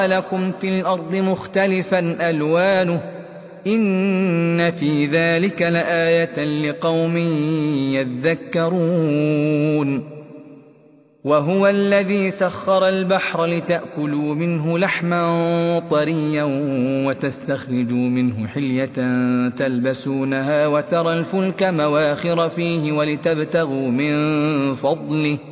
لكم في الأرض مختلفا ألوانه إن في ذلك لآية لقوم يذكرون وهو الذي سخر البحر لتأكلوا منه لحما طريا وتستخرجوا منه حلية تلبسونها وترى الفلك مواخر فيه ولتبتغوا من فضله